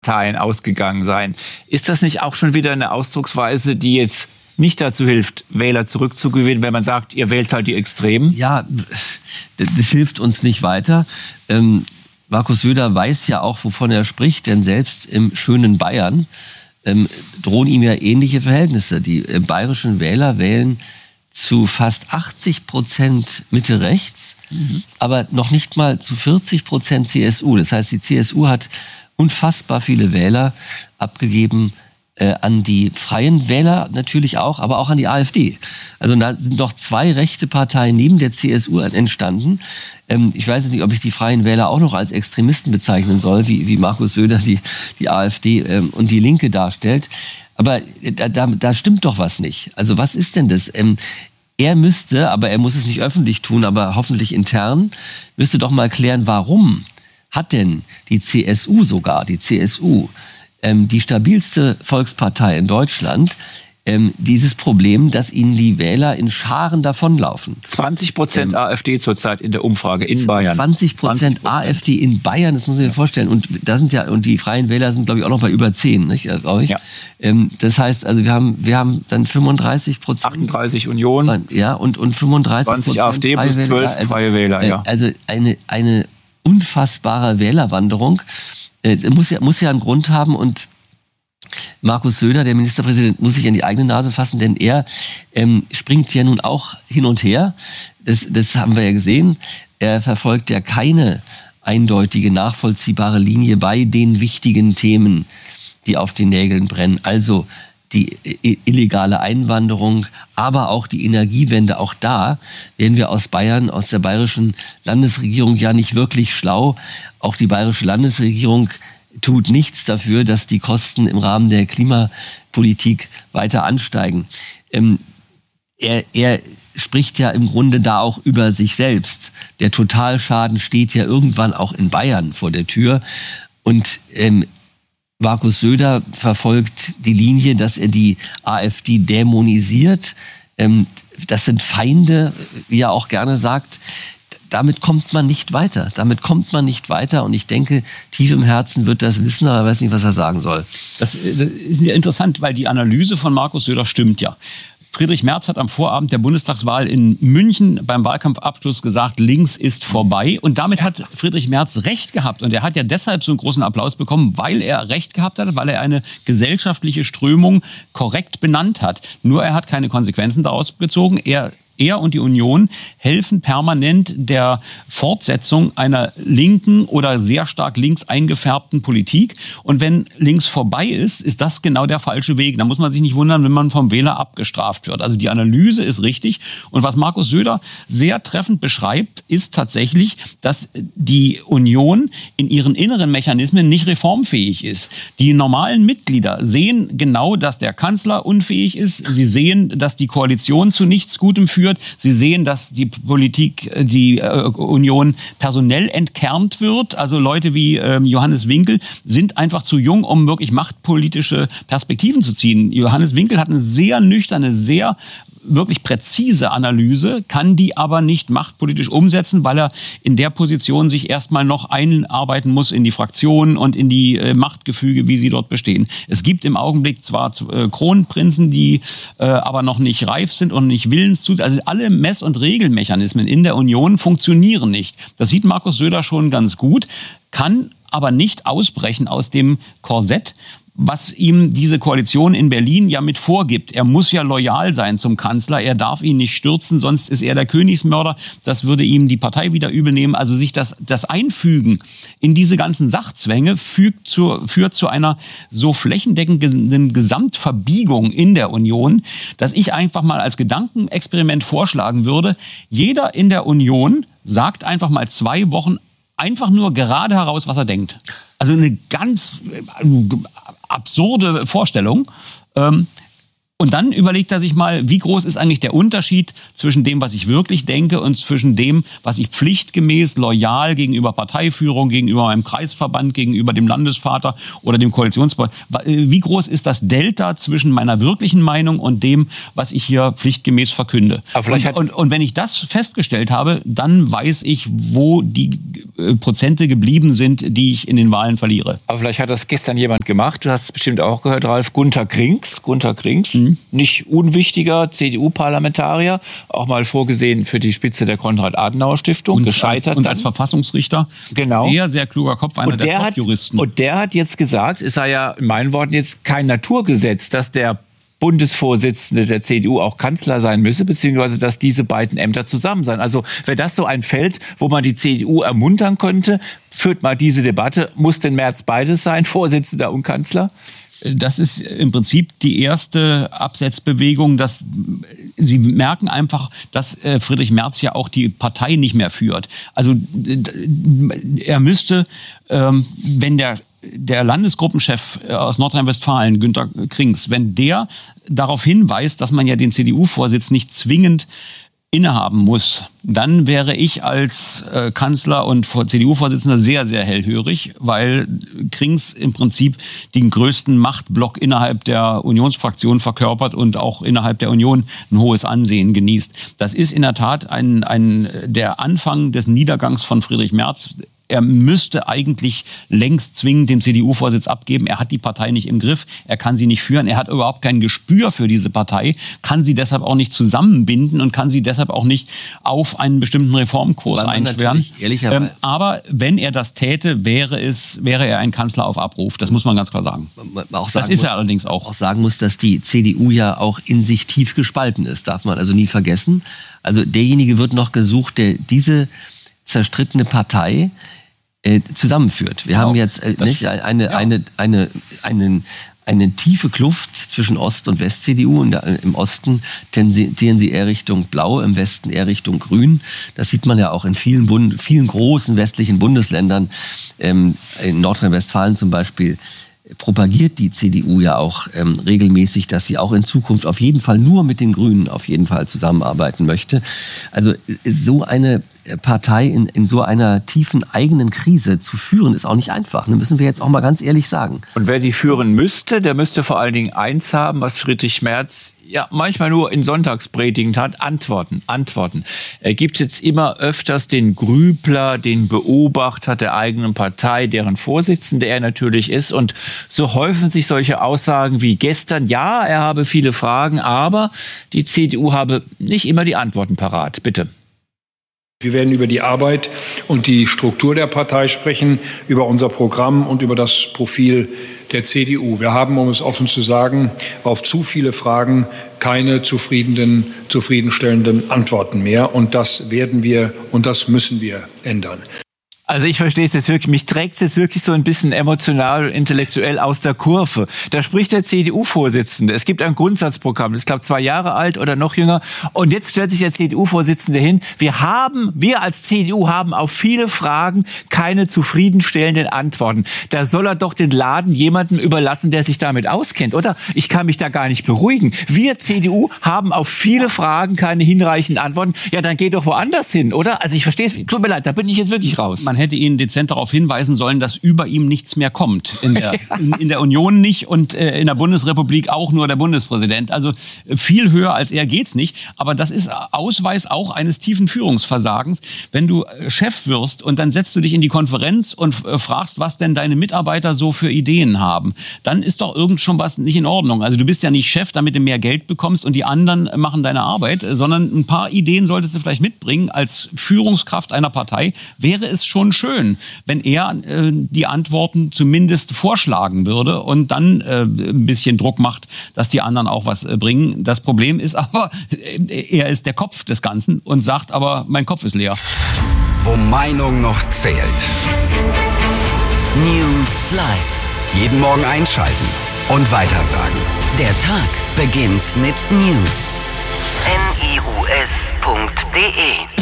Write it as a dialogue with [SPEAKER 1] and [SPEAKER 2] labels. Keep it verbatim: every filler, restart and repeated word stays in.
[SPEAKER 1] Parteien ausgegangen sein. Ist das nicht auch schon wieder eine Ausdrucksweise, die jetzt nicht dazu hilft, Wähler zurückzugewinnen, wenn man sagt, ihr wählt halt die Extremen?
[SPEAKER 2] Ja, das, das hilft uns nicht weiter. Ähm, Markus Söder weiß ja auch, wovon er spricht, denn selbst im schönen Bayern ähm, drohen ihm ja ähnliche Verhältnisse. Die äh, bayerischen Wähler wählen zu fast achtzig Prozent Mitte-Rechts, mhm. aber noch nicht mal zu vierzig Prozent C S U. Das heißt, die C S U hat unfassbar viele Wähler abgegeben äh, an die Freien Wähler natürlich auch, aber auch an die AfD. Also da sind noch zwei rechte Parteien neben der C S U entstanden. Ähm, ich weiß jetzt nicht, ob ich die Freien Wähler auch noch als Extremisten bezeichnen soll, wie, wie Markus Söder die, die AfD ähm, und die Linke darstellt. Aber da, da, da stimmt doch was nicht. Also was ist denn das? Ähm, er müsste, aber er muss es nicht öffentlich tun, aber hoffentlich intern, müsste doch mal klären, warum hat denn die C S U sogar, die C S U, ähm, die stabilste Volkspartei in Deutschland, ähm, dieses Problem, dass ihnen die Wähler in Scharen davonlaufen.
[SPEAKER 1] zwanzig Prozent ähm, AfD zurzeit in der Umfrage in Bayern.
[SPEAKER 2] zwanzig Prozent AfD in Bayern, das muss man sich vorstellen. Und da sind ja, und die Freien Wähler sind, glaube ich, auch noch bei über zehn, nicht, glaube ich. Ja. Ähm, das heißt, also wir haben, wir haben dann fünfunddreißig Prozent.
[SPEAKER 1] achtunddreißig Union.
[SPEAKER 2] Ja, und, und fünfunddreißig Prozent.
[SPEAKER 1] zwanzig AfD plus zwölf also, Freie Wähler, ja.
[SPEAKER 2] Also eine, eine unfassbare Wählerwanderung. Äh, muss ja, muss ja einen Grund haben und Markus Söder, der Ministerpräsident, muss sich an die eigene Nase fassen, denn er ähm, springt ja nun auch hin und her. Das, das haben wir ja gesehen. Er verfolgt ja keine eindeutige, nachvollziehbare Linie bei den wichtigen Themen, die auf den Nägeln brennen. Also die illegale Einwanderung, aber auch die Energiewende. Auch da werden wir aus Bayern, aus der bayerischen Landesregierung ja nicht wirklich schlau. Auch die bayerische Landesregierung tut nichts dafür, dass die Kosten im Rahmen der Klimapolitik weiter ansteigen. Ähm, er, er spricht ja im Grunde da auch über sich selbst. Der Totalschaden steht ja irgendwann auch in Bayern vor der Tür. Und ähm, Markus Söder verfolgt die Linie, dass er die AfD dämonisiert. Ähm, das sind Feinde, wie er auch gerne sagt. Damit kommt man nicht weiter. Damit kommt man nicht weiter. Und ich denke, tief im Herzen wird das wissen, aber er weiß nicht, was er sagen soll.
[SPEAKER 3] Das ist ja interessant, weil die Analyse von Markus Söder stimmt ja. Friedrich Merz hat am Vorabend der Bundestagswahl in München beim Wahlkampfabschluss gesagt, links ist vorbei. Und damit hat Friedrich Merz recht gehabt. Und er hat ja deshalb so einen großen Applaus bekommen, weil er recht gehabt hat, weil er eine gesellschaftliche Strömung korrekt benannt hat. Nur er hat keine Konsequenzen daraus gezogen. Er Er und die Union helfen permanent der Fortsetzung einer linken oder sehr stark links eingefärbten Politik. Und wenn links vorbei ist, ist das genau der falsche Weg. Da muss man sich nicht wundern, wenn man vom Wähler abgestraft wird. Also die Analyse ist richtig. Und was Markus Söder sehr treffend beschreibt, ist tatsächlich, dass die Union in ihren inneren Mechanismen nicht reformfähig ist. Die normalen Mitglieder sehen genau, dass der Kanzler unfähig ist. Sie sehen, dass die Koalition zu nichts Gutem führt. Sie sehen, dass die Politik, die äh, Union personell entkernt wird. Also Leute wie ähm, Johannes Winkel sind einfach zu jung, um wirklich machtpolitische Perspektiven zu ziehen. Johannes Winkel hat eine sehr nüchterne, sehr wirklich präzise Analyse, kann die aber nicht machtpolitisch umsetzen, weil er in der Position sich erstmal noch einarbeiten muss in die Fraktionen und in die äh, Machtgefüge, wie sie dort bestehen. Es gibt im Augenblick zwar äh, Kronprinzen, die äh, aber noch nicht reif sind und nicht willens zu. Also alle Mess- und Regelmechanismen in der Union funktionieren nicht. Das sieht Markus Söder schon ganz gut, kann aber nicht ausbrechen aus dem Korsett, was ihm diese Koalition in Berlin ja mit vorgibt. Er muss ja loyal sein zum Kanzler, er darf ihn nicht stürzen, sonst ist er der Königsmörder. Das würde ihm die Partei wieder übel nehmen. Also sich das, das Einfügen in diese ganzen Sachzwänge fügt zu, führt zu einer so flächendeckenden Gesamtverbiegung in der Union, dass ich einfach mal als Gedankenexperiment vorschlagen würde, jeder in der Union sagt einfach mal zwei Wochen einfach nur gerade heraus, was er denkt. Also eine ganz absurde Vorstellung. Und dann überlegt er sich mal, wie groß ist eigentlich der Unterschied zwischen dem, was ich wirklich denke und zwischen dem, was ich pflichtgemäß, loyal gegenüber Parteiführung, gegenüber meinem Kreisverband, gegenüber dem Landesvater oder dem Koalitionspartner, wie groß ist das Delta zwischen meiner wirklichen Meinung und dem, was ich hier pflichtgemäß verkünde. Und, und, und wenn ich das festgestellt habe, dann weiß ich, wo die äh, Prozente geblieben sind, die ich in den Wahlen verliere.
[SPEAKER 1] Aber vielleicht hat das gestern jemand gemacht, du hast es bestimmt auch gehört, Ralf, Gunter Krings, Gunter Krings, mhm. nicht unwichtiger C D U-Parlamentarier, auch mal vorgesehen für die Spitze der Konrad-Adenauer-Stiftung,
[SPEAKER 3] und
[SPEAKER 1] gescheitert.
[SPEAKER 3] Als, und als Verfassungsrichter,
[SPEAKER 1] genau.
[SPEAKER 3] sehr, sehr kluger Kopf, einer
[SPEAKER 1] und der,
[SPEAKER 3] der Top-Juristen.
[SPEAKER 1] Und der hat jetzt gesagt, es sei ja in meinen Worten jetzt kein Naturgesetz, dass der Bundesvorsitzende der C D U auch Kanzler sein müsse, beziehungsweise dass diese beiden Ämter zusammen sein. Also wäre das so ein Feld, wo man die C D U ermuntern könnte, führt mal diese Debatte, muss denn Merz beides sein, Vorsitzender und Kanzler?
[SPEAKER 3] Das ist im Prinzip die erste Absetzbewegung, dass Sie merken einfach, dass Friedrich Merz ja auch die Partei nicht mehr führt. Also er müsste, wenn der der Landesgruppenchef aus Nordrhein-Westfalen, Gunter Krings, wenn der darauf hinweist, dass man ja den C D U-Vorsitz nicht zwingend innehaben muss, dann wäre ich als äh, Kanzler und C D U-Vorsitzender sehr, sehr hellhörig, weil Krings im Prinzip den größten Machtblock innerhalb der Unionsfraktion verkörpert und auch innerhalb der Union ein hohes Ansehen genießt. Das ist in der Tat ein, ein, der Anfang des Niedergangs von Friedrich Merz. Er müsste eigentlich längst zwingend den C D U-Vorsitz abgeben. Er hat die Partei nicht im Griff, er kann sie nicht führen, er hat überhaupt kein Gespür für diese Partei, kann sie deshalb auch nicht zusammenbinden und kann sie deshalb auch nicht auf einen bestimmten Reformkurs einschweren. Ähm, aber wenn er das täte, wäre es, wäre er ein Kanzler auf Abruf. Das muss man ganz klar sagen.
[SPEAKER 2] Auch sagen
[SPEAKER 3] das ist
[SPEAKER 2] muss,
[SPEAKER 3] er allerdings auch.
[SPEAKER 2] Auch sagen muss, dass die C D U ja auch in sich tief gespalten ist, darf man also nie vergessen. Also derjenige wird noch gesucht, der diese zerstrittene Partei Äh, zusammenführt. Wir genau. haben jetzt äh, nicht, eine, ja. eine, eine, eine, eine tiefe Kluft zwischen Ost- und West-C D U. Und im Osten tendieren sie eher Richtung Blau, im Westen eher Richtung Grün. Das sieht man ja auch in vielen, Bund- vielen großen westlichen Bundesländern. Ähm, in Nordrhein-Westfalen zum Beispiel propagiert die C D U ja auch ähm, regelmäßig, dass sie auch in Zukunft auf jeden Fall nur mit den Grünen auf jeden Fall zusammenarbeiten möchte. Also so eine Partei in, in so einer tiefen eigenen Krise zu führen, ist auch nicht einfach. Das müssen wir jetzt auch mal ganz ehrlich sagen.
[SPEAKER 1] Und wer sie führen müsste, der müsste vor allen Dingen eins haben, was Friedrich Merz ja manchmal nur in Sonntagspredigen hat, Antworten, Antworten. Er gibt jetzt immer öfters den Grübler, den Beobachter der eigenen Partei, deren Vorsitzende er natürlich ist. Und so häufen sich solche Aussagen wie gestern, ja, er habe viele Fragen, aber die C D U habe nicht immer die Antworten parat. Bitte.
[SPEAKER 4] Wir werden über die Arbeit und die Struktur der Partei sprechen, über unser Programm und über das Profil der C D U. Wir haben, um es offen zu sagen, auf zu viele Fragen keine zufriedenen, zufriedenstellenden Antworten mehr. Und das werden wir und das müssen wir ändern.
[SPEAKER 1] Also ich verstehe es jetzt wirklich, mich trägt es jetzt wirklich so ein bisschen emotional, intellektuell aus der Kurve. Da spricht der C D U-Vorsitzende. Es gibt ein Grundsatzprogramm, das ist, glaube ich, zwei Jahre alt oder noch jünger. Und jetzt stellt sich der C D U-Vorsitzende hin. Wir haben, wir als C D U haben auf viele Fragen keine zufriedenstellenden Antworten. Da soll er doch den Laden jemandem überlassen, der sich damit auskennt, oder? Ich kann mich da gar nicht beruhigen. Wir C D U haben auf viele Fragen keine hinreichenden Antworten. Ja, dann geh doch woanders hin, oder? Also ich verstehe es, tut mir leid, da bin ich jetzt wirklich raus.
[SPEAKER 3] Man hätte ihn dezent darauf hinweisen sollen, dass über ihm nichts mehr kommt. In der, in, in der Union nicht und äh, in der Bundesrepublik auch nur der Bundespräsident. Also äh, viel höher als er geht's nicht. Aber das ist Ausweis auch eines tiefen Führungsversagens. Wenn du äh, Chef wirst und dann setzt du dich in die Konferenz und äh, fragst, was denn deine Mitarbeiter so für Ideen haben, dann ist doch irgend schon was nicht in Ordnung. Also du bist ja nicht Chef, damit du mehr Geld bekommst und die anderen machen deine Arbeit, sondern ein paar Ideen solltest du vielleicht mitbringen. Als Führungskraft einer Partei wäre es schon schön, wenn er äh, die Antworten zumindest vorschlagen würde und dann äh, ein bisschen Druck macht, dass die anderen auch was äh, bringen. Das Problem ist aber, äh, er ist der Kopf des Ganzen und sagt aber, mein Kopf ist leer.
[SPEAKER 5] Wo Meinung noch zählt. News Live. Jeden Morgen einschalten und weitersagen. Der Tag beginnt mit News. N I U S punkt D E